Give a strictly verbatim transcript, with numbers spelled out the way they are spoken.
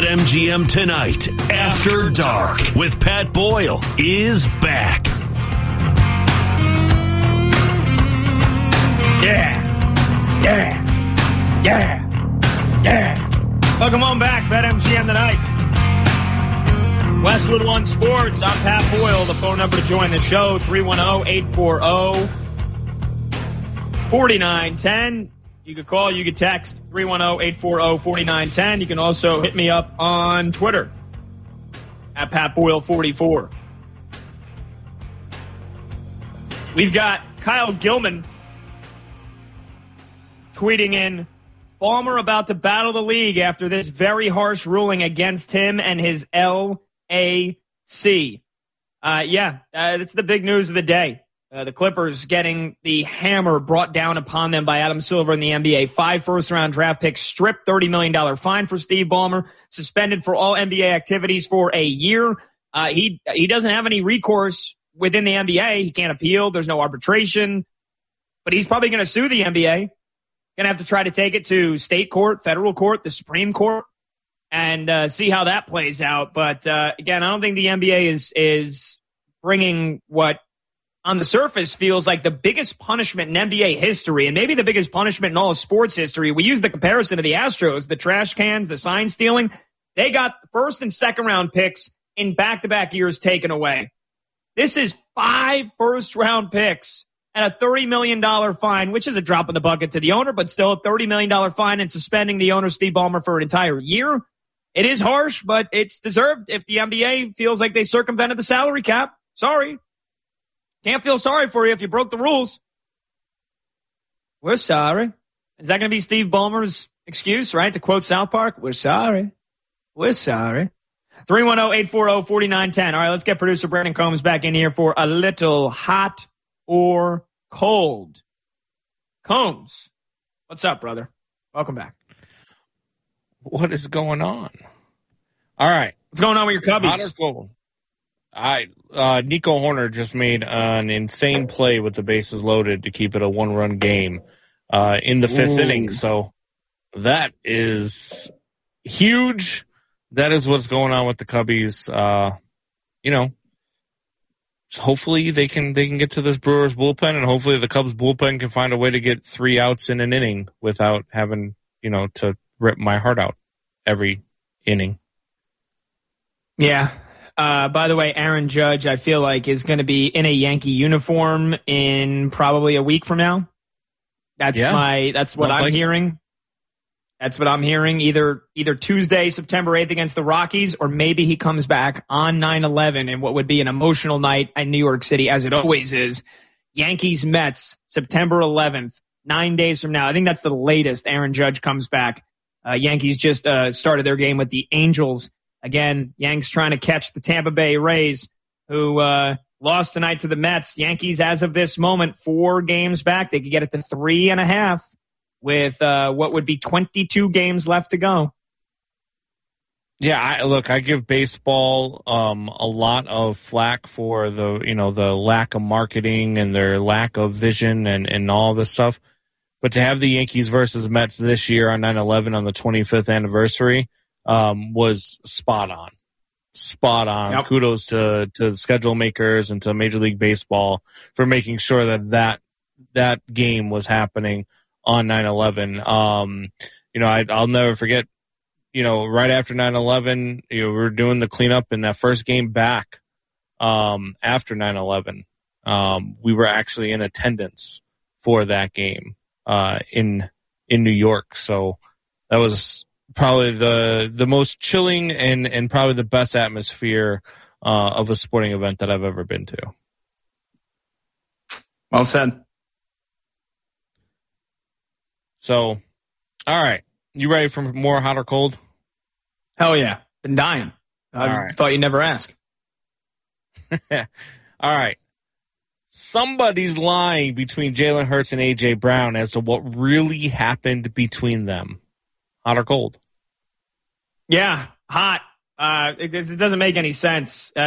BetMGM Tonight After Dark with Pat Boyle is back. Yeah. Yeah. Yeah. Yeah. Welcome on back, BetMGM Tonight. Westwood One Sports. I'm Pat Boyle. The phone number to join the show, three one zero, eight four zero, four nine one zero. You could call, you could text, three one zero, eight four zero, four nine one zero. You can also hit me up on Twitter at Pat Boyle forty-four. We've got Kyle Gilman tweeting in, Ballmer about to battle the league after this very harsh ruling against him and his L A C. Uh, yeah, uh, that's the big news of the day. Uh, the Clippers getting the hammer brought down upon them by Adam Silver in the N B A. Five first-round draft picks, stripped, thirty million dollars fine for Steve Ballmer, suspended for all N B A activities for a year. Uh, he he doesn't have any recourse within the N B A. He can't appeal. There's no arbitration. But he's probably going to sue the N B A. Going to have to try to take it to state court, federal court, the Supreme Court, and uh, see how that plays out. But, uh, again, I don't think the N B A is is bringing what on the surface feels like the biggest punishment in N B A history, and maybe the biggest punishment in all of sports history. We use the comparison to the Astros, the trash cans, the sign stealing. They got first and second round picks in back-to-back years taken away. This is five first-round picks and a thirty million dollars fine, which is a drop in the bucket to the owner, but still a thirty million dollars fine and suspending the owner, Steve Ballmer, for an entire year. It is harsh, but it's deserved if the N B A feels like they circumvented the salary cap. Sorry. Can't feel sorry for you if you broke the rules. We're sorry. Is that going to be Steve Ballmer's excuse, right? To quote South Park, we're sorry. We're sorry. three one zero, eight four zero, four nine one zero. All right, let's get producer Brandon Combs back in here for a little hot or cold. Combs, what's up, brother? Welcome back. What is going on? All right. What's going on with your Cubbies? Hot or cold? I, uh, Nico Horner just made an insane play with the bases loaded to keep it a one-run game uh, in the fifth Ooh. inning. So that is huge. That is what's going on with the Cubbies. Uh, you know, hopefully they can they can get to this Brewers bullpen, and hopefully the Cubs bullpen can find a way to get three outs in an inning without having, you know, to rip my heart out every inning. Yeah. Uh, by the way, Aaron Judge, I feel like, is going to be in a Yankee uniform in probably a week from now. That's yeah. my. That's what Sounds I'm like- hearing. That's what I'm hearing. Either either Tuesday, September eighth against the Rockies, or maybe he comes back on nine eleven in what would be an emotional night in New York City, as it always is. Yankees Mets, September eleventh, nine days from now. I think that's the latest Aaron Judge comes back. Uh, Yankees just uh, started their game with the Angels. Again, Yanks trying to catch the Tampa Bay Rays, who uh, lost tonight to the Mets. Yankees, as of this moment, four games back. They could get it to three and a half with uh, what would be twenty-two games left to go. Yeah, I, look, I give baseball um, a lot of flack for the, you know, the lack of marketing and their lack of vision and, and all this stuff. But to have the Yankees versus Mets this year on nine eleven on the twenty-fifth anniversary um, was spot on. Spot on. Yep. Kudos to, to the schedule makers and to Major League Baseball for making sure that that, that game was happening on nine eleven. Um, you know, I, I'll never forget, you know, right after nine eleven, you know, we were doing the cleanup in that first game back um, after nine eleven. Um, we were actually in attendance for that game uh, in in New York. So that was probably the the most chilling and, and probably the best atmosphere uh, of a sporting event that I've ever been to. Well said. So, all right. You ready for more hot or cold? Hell yeah. Been dying. I right. thought you'd never ask. All right. Somebody's lying between Jalen Hurts and A J Brown as to what really happened between them. Hot or cold? Yeah, hot. Uh, it, it doesn't make any sense. Uh,